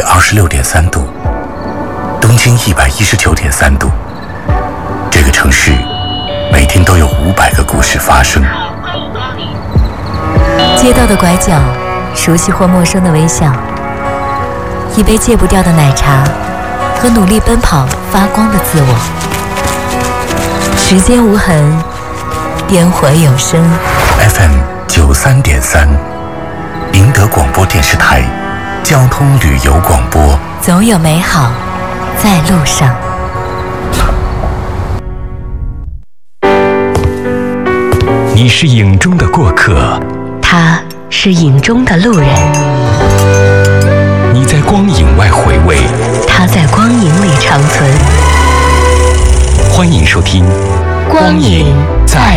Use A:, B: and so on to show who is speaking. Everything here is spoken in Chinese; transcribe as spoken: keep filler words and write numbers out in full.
A: 二十六点三度，东经一百一十九点三度。这个城市每天都有五百个故事发生。
B: 街道的拐角，熟悉或陌生的微笑，一杯戒不掉的奶茶，和努力奔跑发光的自我。时间无痕，烟火有声。
A: F M 九三点三，赢得广播电视台交通旅游广播，
B: 总有美好在路上。
C: 你是影中的过客，
D: 他是影中的路人。
C: 你在光影外回味，
D: 他在光影里长存。
C: 欢迎收听《
D: 光影在